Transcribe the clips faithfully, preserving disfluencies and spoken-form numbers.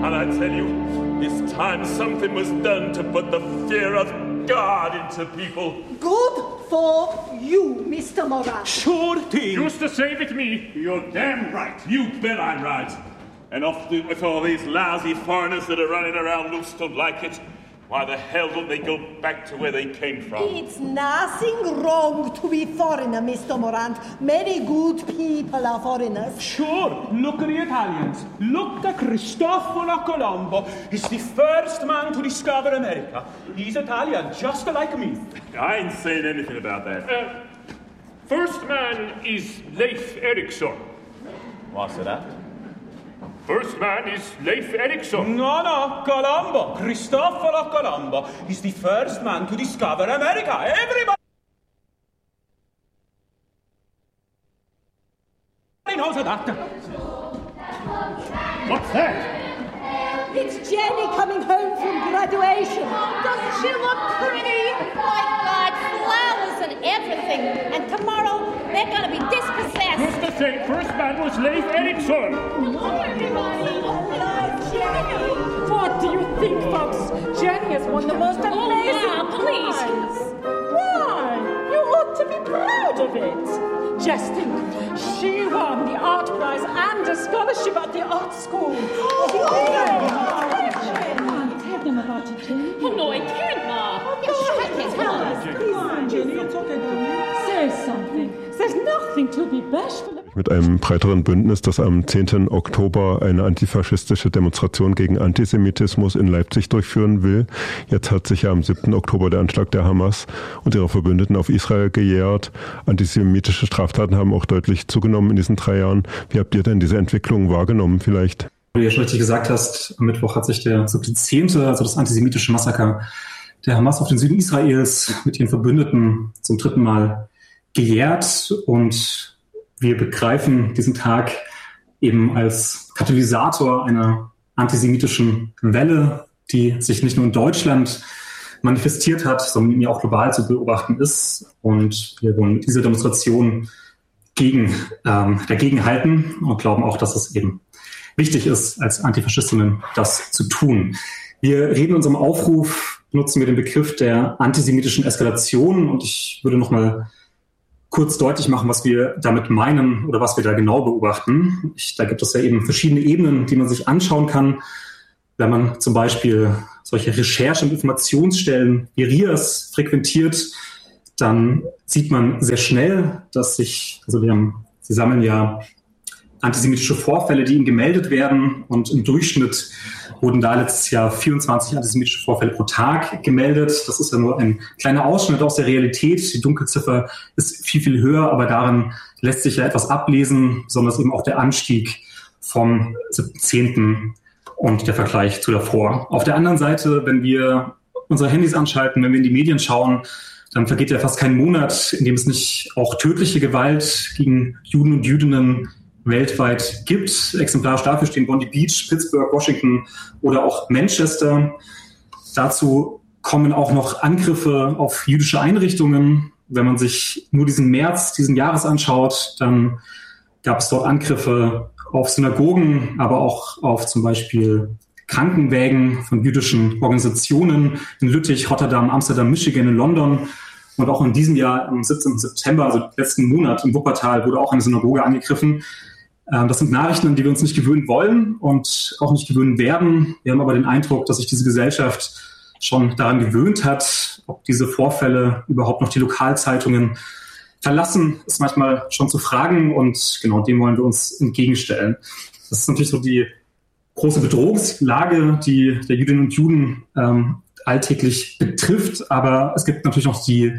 And I tell you, this time something was done to put the fear of God into people. Good for you, Mister Moran. Sure thing. Just to say with me, you're damn right. You bet I'm right. And off the, with all these lousy foreigners that are running around loose don't like it. Why the hell don't they go back to where they came from? It's nothing wrong to be foreigner, Mister Morant. Many good people are foreigners. Sure, look at the Italians. Look at Cristoforo Colombo. He's the first man to discover America. He's Italian, just like me. I ain't saying anything about that. Uh, first man is Leif Erikson. What's that? First man is Leif Erikson. No, no, Colombo. Cristoforo Colombo. He's the first man to discover America. Everybody knows that. What's that? It's Jenny coming home from graduation. Doesn't she look pretty? My God, flowers and everything. And tomorrow they're going to be dispossessed. Just to say, first man was Leif Erikson. Hello, everybody. Jenny. What do you think, folks? Jenny is one of the most amazing Oh, now, please. pies. Why? You ought to be proud of it. Just think, she won the art prize and a scholarship at the art school. Tell them about it, Jenny. Oh, no, I can't, Ma. Yes, I can tell us. Please, Jenny, you're talking to me. Say something. There's nothing to be bashful about. Mit einem breiteren Bündnis, das am zehnten Oktober eine antifaschistische Demonstration gegen Antisemitismus in Leipzig durchführen will. Jetzt hat sich ja am siebten Oktober der Anschlag der Hamas und ihrer Verbündeten auf Israel gejährt. Antisemitische Straftaten haben auch deutlich zugenommen in diesen drei Jahren. Wie habt ihr denn diese Entwicklung wahrgenommen vielleicht? Wie du ja schon richtig gesagt hast, am Mittwoch hat sich der siebte zehnte, also das antisemitische Massaker der Hamas auf den Süden Israels mit ihren Verbündeten zum dritten Mal gejährt, und wir begreifen diesen Tag eben als Katalysator einer antisemitischen Welle, die sich nicht nur in Deutschland manifestiert hat, sondern die auch global zu beobachten ist. Und wir wollen mit dieser Demonstration gegen, ähm, dagegen halten und glauben auch, dass es eben wichtig ist, als Antifaschistinnen das zu tun. Wir reden in unserem Aufruf, benutzen wir den Begriff der antisemitischen Eskalation, und ich würde nochmal kurz deutlich machen, was wir damit meinen oder was wir da genau beobachten. Ich, da gibt es ja eben verschiedene Ebenen, die man sich anschauen kann. Wenn man zum Beispiel solche Recherche- und Informationsstellen wie R I A S frequentiert, dann sieht man sehr schnell, dass sich, also wir haben, sie sammeln ja antisemitische Vorfälle, die ihnen gemeldet werden, und im Durchschnitt wurden da letztes Jahr vierundzwanzig antisemitische Vorfälle pro Tag gemeldet. Das ist ja nur ein kleiner Ausschnitt aus der Realität. Die Dunkelziffer ist viel, viel höher, aber daran lässt sich ja etwas ablesen, besonders eben auch der Anstieg vom siebten zehnten und der Vergleich zu davor. Auf der anderen Seite, wenn wir unsere Handys anschalten, wenn wir in die Medien schauen, dann vergeht ja fast kein Monat, in dem es nicht auch tödliche Gewalt gegen Juden und Jüdinnen weltweit gibt. Exemplarisch dafür stehen Bondi Beach, Pittsburgh, Washington oder auch Manchester. Dazu kommen auch noch Angriffe auf jüdische Einrichtungen. Wenn man sich nur diesen März, diesen Jahres anschaut, dann gab es dort Angriffe auf Synagogen, aber auch auf zum Beispiel Krankenwägen von jüdischen Organisationen in Lüttich, Rotterdam, Amsterdam, Michigan, in London. Und auch in diesem Jahr, am siebzehnten September, also letzten Monat, im Wuppertal, wurde auch eine Synagoge angegriffen. Das sind Nachrichten, an die wir uns nicht gewöhnen wollen und auch nicht gewöhnen werden. Wir haben aber den Eindruck, dass sich diese Gesellschaft schon daran gewöhnt hat. Ob diese Vorfälle überhaupt noch die Lokalzeitungen verlassen, ist manchmal schon zu fragen, und genau dem wollen wir uns entgegenstellen. Das ist natürlich so die große Bedrohungslage, die der Jüdinnen und Juden ähm, alltäglich betrifft, aber es gibt natürlich noch die,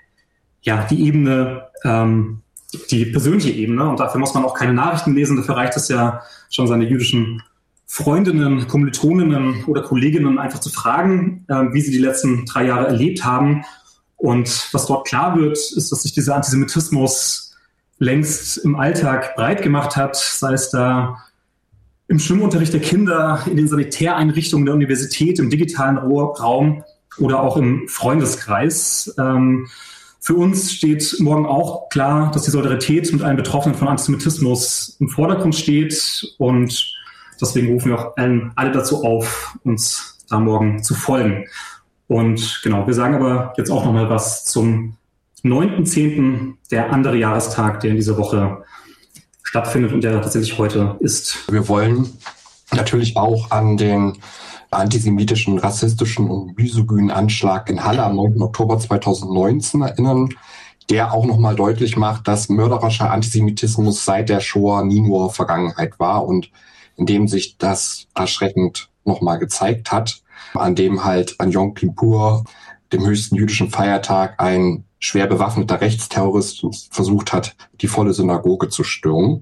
ja, die Ebene, ähm, die persönliche Ebene, und dafür muss man auch keine Nachrichten lesen, dafür reicht es ja schon, seine jüdischen Freundinnen, Kommilitoninnen oder Kolleginnen einfach zu fragen, äh, wie sie die letzten drei Jahre erlebt haben. Und was dort klar wird, ist, dass sich dieser Antisemitismus längst im Alltag breit gemacht hat, sei es da im Schwimmunterricht der Kinder, in den Sanitäreinrichtungen der Universität, im digitalen Raum oder auch im Freundeskreis. Ähm, für uns steht morgen auch klar, dass die Solidarität mit allen Betroffenen von Antisemitismus im Vordergrund steht, und Deswegen rufen wir auch allen, alle dazu auf, uns da morgen zu folgen. Und genau, wir sagen aber jetzt auch nochmal was zum neunten zehnten, der andere Jahrestag, der in dieser Woche stattfindet und der tatsächlich heute ist. Wir wollen natürlich auch an den antisemitischen, rassistischen und misogynen Anschlag in Halle am neunten Oktober zweitausendneunzehn erinnern, der auch nochmal deutlich macht, dass mörderischer Antisemitismus seit der Shoah nie nur Vergangenheit war und in dem sich das erschreckend nochmal gezeigt hat, an dem halt an Yom Kippur, dem höchsten jüdischen Feiertag, ein schwer bewaffneter Rechtsterrorist versucht hat, die volle Synagoge zu stürmen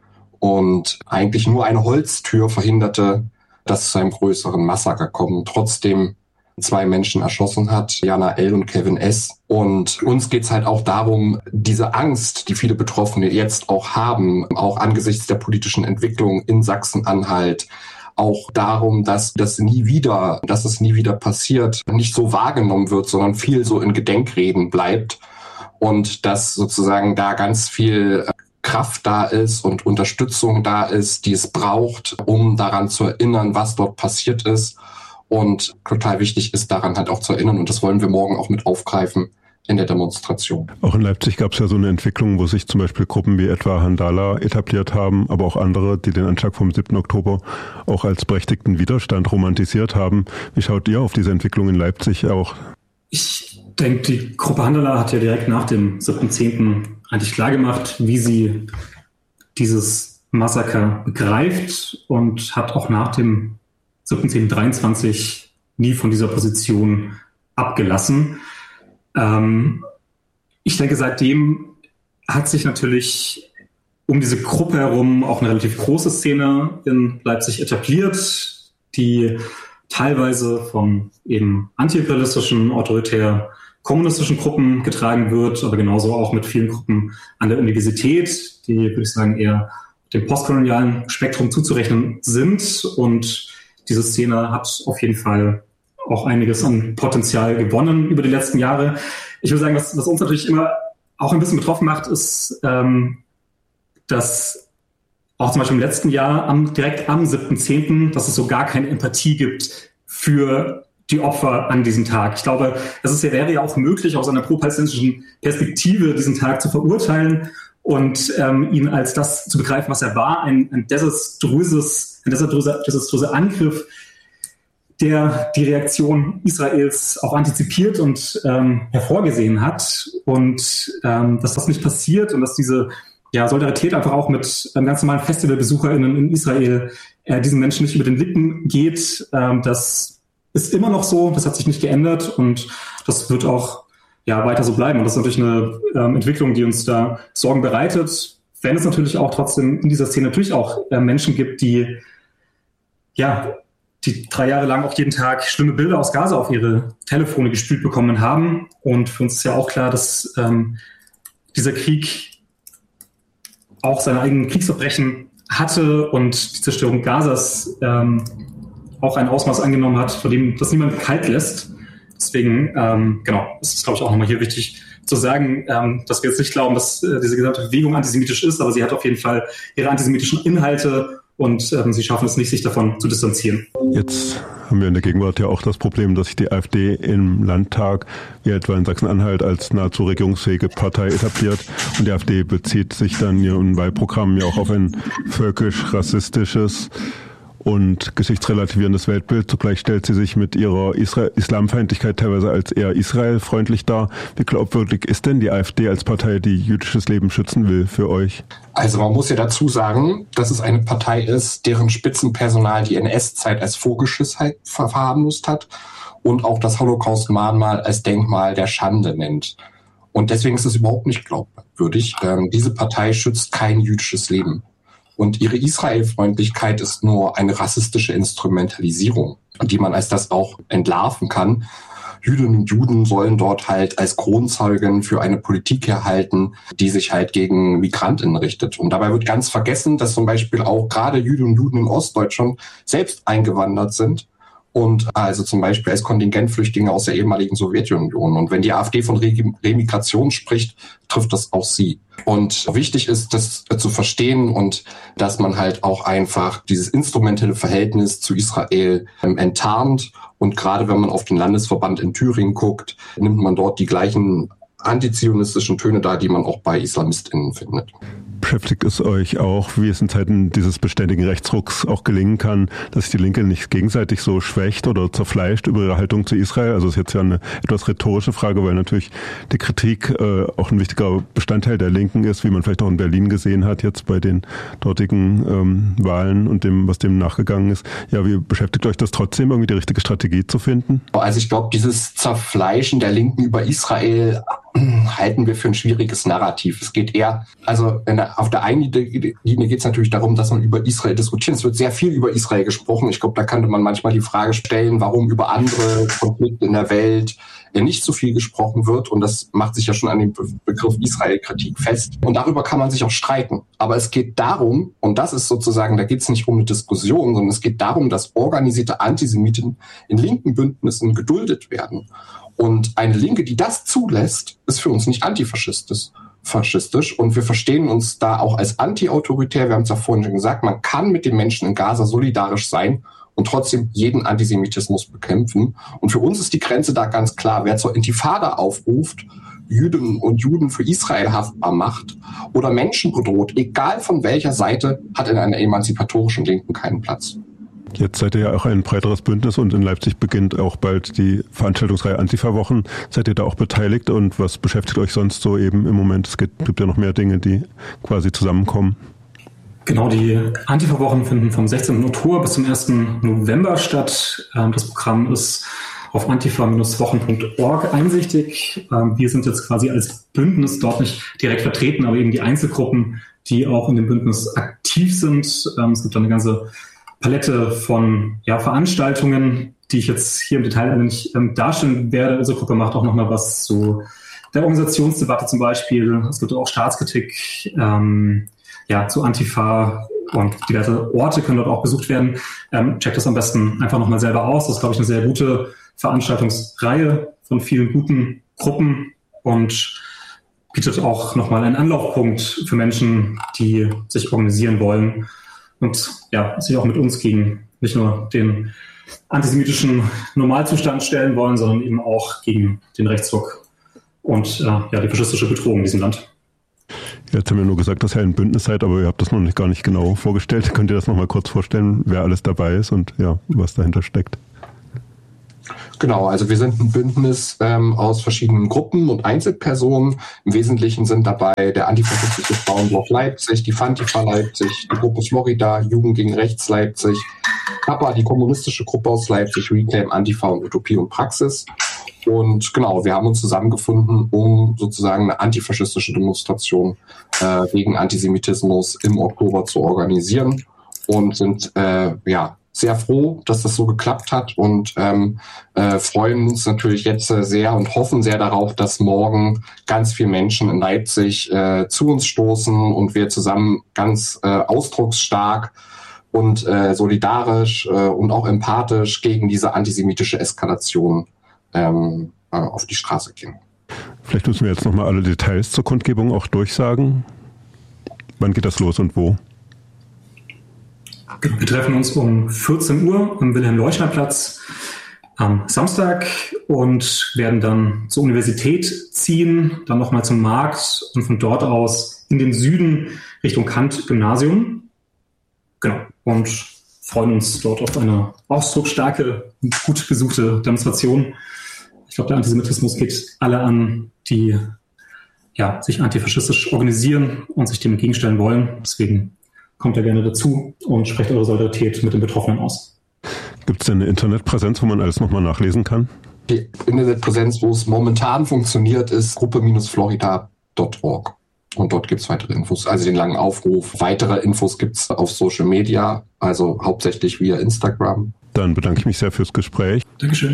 und eigentlich nur eine Holztür verhinderte, dass es zu einem größeren Massaker kommt und trotzdem zwei Menschen erschossen hat, Jana L. und Kevin S. Und uns geht's halt auch darum, diese Angst, die viele Betroffene jetzt auch haben, auch angesichts der politischen Entwicklung in Sachsen-Anhalt, auch darum, dass das nie wieder, dass es nie wieder passiert, nicht so wahrgenommen wird, sondern viel so in Gedenkreden bleibt und dass sozusagen da ganz viel Kraft da ist und Unterstützung da ist, die es braucht, um daran zu erinnern, was dort passiert ist. Und total wichtig ist, daran halt auch zu erinnern. Und das wollen wir morgen auch mit aufgreifen in der Demonstration. Auch in Leipzig gab es ja so eine Entwicklung, wo sich zum Beispiel Gruppen wie etwa Handala etabliert haben, aber auch andere, die den Anschlag vom siebten Oktober auch als berechtigten Widerstand romantisiert haben. Wie schaut ihr auf diese Entwicklung in Leipzig auch? Ich denke, die Gruppe Handala hat ja direkt nach dem siebten zehnten eigentlich klargemacht, wie sie dieses Massaker begreift und hat auch nach dem siebten zehnten dreiundzwanzig nie von dieser Position abgelassen. Ähm, ich denke, seitdem hat sich natürlich um diese Gruppe herum auch eine relativ große Szene in Leipzig etabliert, die teilweise von eben antiimperialistischen, autoritär kommunistischen Gruppen getragen wird, aber genauso auch mit vielen Gruppen an der Universität, die, würde ich sagen, eher dem postkolonialen Spektrum zuzurechnen sind. Und diese Szene hat auf jeden Fall auch einiges an Potenzial gewonnen über die letzten Jahre. Ich würde sagen, was, was uns natürlich immer auch ein bisschen betroffen macht, ist, ähm, dass auch zum Beispiel im letzten Jahr am, direkt am siebten zehnten, dass es so gar keine Empathie gibt für die Opfer an diesem Tag. Ich glaube, es ist ja, wäre ja auch möglich, aus einer pro-palästinensischen Perspektive diesen Tag zu verurteilen und ähm, ihn als das zu begreifen, was er war, ein, ein desaströses, ein desaströser, desaströser Angriff, der die Reaktion Israels auch antizipiert und ähm, hervorgesehen hat. Und ähm, dass das nicht passiert und dass diese ja, Solidarität einfach auch mit ähm, ganz normalen FestivalbesucherInnen in Israel äh, diesen Menschen nicht über den Lippen geht, ähm, das ist immer noch so, das hat sich nicht geändert und das wird auch ja, weiter so bleiben. Und das ist natürlich eine ähm, Entwicklung, die uns da Sorgen bereitet, wenn es natürlich auch trotzdem in dieser Szene natürlich auch äh, Menschen gibt, die ja, die drei Jahre lang auch jeden Tag schlimme Bilder aus Gaza auf ihre Telefone gespült bekommen haben. Und für uns ist ja auch klar, dass ähm, dieser Krieg auch seine eigenen Kriegsverbrechen hatte und die Zerstörung Gazas ähm, auch ein Ausmaß angenommen hat, vor dem das niemand kalt lässt. Deswegen, ähm, genau, ist es, glaube ich, auch nochmal hier wichtig zu sagen, ähm, dass wir jetzt nicht glauben, dass äh, diese gesamte Bewegung antisemitisch ist, aber sie hat auf jeden Fall ihre antisemitischen Inhalte und ähm, sie schaffen es nicht, sich davon zu distanzieren. Jetzt haben wir in der Gegenwart ja auch das Problem, dass sich die AfD im Landtag, wie etwa in Sachsen-Anhalt, als nahezu regierungsfähige Partei etabliert. Und die AfD bezieht sich dann in ihren Wahlprogrammen ja auch auf ein völkisch-rassistisches und geschichtsrelativierendes Weltbild. Zugleich stellt sie sich mit ihrer Isra- Islamfeindlichkeit teilweise als eher israelfreundlich dar. Wie glaubwürdig ist denn die AfD als Partei, die jüdisches Leben schützen will, für euch? Also man muss ja dazu sagen, dass es eine Partei ist, deren Spitzenpersonal die N S-Zeit als Vogelschiss verharmlost hat und auch das Holocaust-Mahnmal als Denkmal der Schande nennt. Und deswegen ist es überhaupt nicht glaubwürdig. Ähm, diese Partei schützt kein jüdisches Leben. Und ihre Israelfreundlichkeit ist nur eine rassistische Instrumentalisierung, die man als das auch entlarven kann. Jüdinnen und Juden sollen dort halt als Kronzeugen für eine Politik herhalten, die sich halt gegen Migrantinnen richtet. Und dabei wird ganz vergessen, dass zum Beispiel auch gerade Jüdinnen und Juden in Ostdeutschland selbst eingewandert sind Und also zum Beispiel als Kontingentflüchtlinge aus der ehemaligen Sowjetunion. Und wenn die AfD von Remigration spricht, trifft das auch sie. Und wichtig ist, das zu verstehen und dass man halt auch einfach dieses instrumentelle Verhältnis zu Israel ähm, enttarnt. Und gerade wenn man auf den Landesverband in Thüringen guckt, nimmt man dort die gleichen antizionistischen Töne da, die man auch bei IslamistInnen findet. Beschäftigt es euch auch, wie es in Zeiten dieses beständigen Rechtsrucks auch gelingen kann, dass sich die Linke nicht gegenseitig so schwächt oder zerfleischt über ihre Haltung zu Israel? Also das ist jetzt ja eine etwas rhetorische Frage, weil natürlich die Kritik äh, auch ein wichtiger Bestandteil der Linken ist, wie man vielleicht auch in Berlin gesehen hat, jetzt bei den dortigen ähm, Wahlen und dem, was dem nachgegangen ist. Ja, wie beschäftigt euch das trotzdem, irgendwie die richtige Strategie zu finden? Also ich glaube, dieses Zerfleischen der Linken über Israel halten wir für ein schwieriges Narrativ. Es geht eher, also wenn auf der einen Linie geht es natürlich darum, dass man über Israel diskutiert. Es wird sehr viel über Israel gesprochen. Ich glaube, da könnte man manchmal die Frage stellen, warum über andere Konflikte in der Welt nicht so viel gesprochen wird. Und das macht sich ja schon an dem Begriff Israel-Kritik fest. Und darüber kann man sich auch streiten. Aber es geht darum, und das ist sozusagen, da geht es nicht um eine Diskussion, sondern es geht darum, dass organisierte Antisemiten in linken Bündnissen geduldet werden. Und eine Linke, die das zulässt, ist für uns nicht antifaschistisch. Faschistisch. Und wir verstehen uns da auch als anti-autoritär. Wir haben es ja vorhin schon gesagt, man kann mit den Menschen in Gaza solidarisch sein und trotzdem jeden Antisemitismus bekämpfen. Und für uns ist die Grenze da ganz klar. Wer zur Intifada aufruft, Juden und Juden für Israel haftbar macht oder Menschen bedroht, egal von welcher Seite, hat in einer emanzipatorischen Linken keinen Platz. Jetzt seid ihr ja auch ein breiteres Bündnis und in Leipzig beginnt auch bald die Veranstaltungsreihe Antifa-Wochen. Seid ihr da auch beteiligt und was beschäftigt euch sonst so eben im Moment? Es gibt, gibt ja noch mehr Dinge, die quasi zusammenkommen. Genau, die Antifa-Wochen finden vom sechzehnten Oktober bis zum ersten November statt. Das Programm ist auf antifa Bindestrich wochen Punkt org einsichtig. Wir sind jetzt quasi als Bündnis dort nicht direkt vertreten, aber eben die Einzelgruppen, die auch in dem Bündnis aktiv sind. Es gibt da eine ganze Palette von ja, Veranstaltungen, die ich jetzt hier im Detail nicht ähm, darstellen werde. Unsere Gruppe macht auch nochmal was zu der Organisationsdebatte zum Beispiel. Es gibt auch Staatskritik ähm, ja, zu Antifa und diverse Orte können dort auch besucht werden. Ähm, checkt das am besten einfach nochmal selber aus. Das ist, glaube ich, eine sehr gute Veranstaltungsreihe von vielen guten Gruppen und bietet auch nochmal einen Anlaufpunkt für Menschen, die sich organisieren wollen. Und ja, sich auch mit uns gegen nicht nur den antisemitischen Normalzustand stellen wollen, sondern eben auch gegen den Rechtsruck und äh, ja, die faschistische Bedrohung in diesem Land. Jetzt haben wir nur gesagt, dass ihr ein Bündnis seid, aber ihr habt das noch nicht gar nicht genau vorgestellt. Könnt ihr das noch mal kurz vorstellen, wer alles dabei ist und ja, was dahinter steckt? Genau, also wir sind ein Bündnis ähm, aus verschiedenen Gruppen und Einzelpersonen. Im Wesentlichen sind dabei der antifaschistische Frauenblock Leipzig, die Fantifa Leipzig, die Gruppe Florida, Jugend gegen Rechts Leipzig, Kappa, die kommunistische Gruppe aus Leipzig, Reclaim, Antifa und Utopie und Praxis. Und genau, wir haben uns zusammengefunden, um sozusagen eine antifaschistische Demonstration äh, gegen Antisemitismus im Oktober zu organisieren und sind äh, ja sehr froh, dass das so geklappt hat und ähm, äh, freuen uns natürlich jetzt äh, sehr und hoffen sehr darauf, dass morgen ganz viele Menschen in Leipzig äh, zu uns stoßen und wir zusammen ganz äh, ausdrucksstark und äh, solidarisch äh, und auch empathisch gegen diese antisemitische Eskalation ähm, äh, auf die Straße gehen. Vielleicht müssen wir jetzt nochmal alle Details zur Kundgebung auch durchsagen. Wann geht das los und wo? Wir treffen uns um vierzehn Uhr am Wilhelm-Leuschner-Platz am Samstag und werden dann zur Universität ziehen, dann nochmal zum Markt und von dort aus in den Süden Richtung Kant-Gymnasium. Genau. Und freuen uns dort auf eine ausdrucksstarke und gut besuchte Demonstration. Ich glaube, der Antisemitismus geht alle an, die ja, sich antifaschistisch organisieren und sich dem entgegenstellen wollen. Deswegen kommt da gerne dazu und sprecht eure Solidarität mit den Betroffenen aus. Gibt es denn eine Internetpräsenz, wo man alles nochmal nachlesen kann? Die Internetpräsenz, wo es momentan funktioniert, ist gruppe Bindestrich florida Punkt org. Und dort gibt es weitere Infos, also den langen Aufruf. Weitere Infos gibt es auf Social Media, also hauptsächlich via Instagram. Dann bedanke ich mich sehr fürs Gespräch. Dankeschön.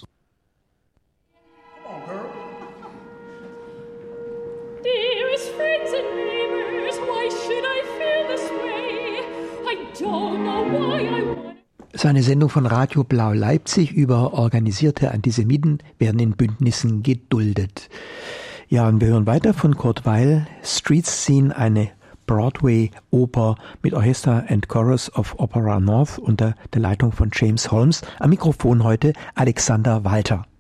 Dearest friends and neighbors, why should I feel this way? I don't know why I want Es war eine Sendung von Radio Blau Leipzig über organisierte Antisemiten werden in Bündnissen geduldet. Ja, und wir hören weiter von Kurt Weill, Street Scene, eine Broadway-Oper mit Orchester and Chorus of Opera North unter der Leitung von James Holmes. Am Mikrofon heute Alexander Walter.